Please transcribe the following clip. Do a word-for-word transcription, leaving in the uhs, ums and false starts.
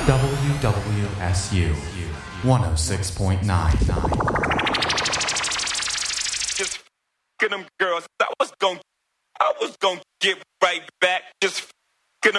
W W S U one oh six point nine. Just f***ing them girls. I was gon' I was gon' get right back. Just